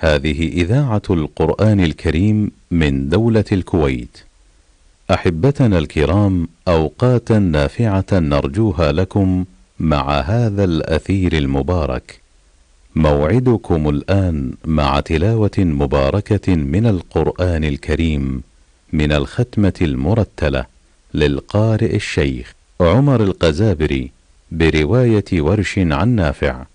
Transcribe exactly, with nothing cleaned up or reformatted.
هذه إذاعة القرآن الكريم من دولة الكويت. أحبتنا الكرام، أوقاتا نافعة نرجوها لكم مع هذا الأثير المبارك. موعدكم الآن مع تلاوة مباركة من القرآن الكريم من الختمة المرتلة للقارئ الشيخ عمر القزابري برواية ورش عن نافع،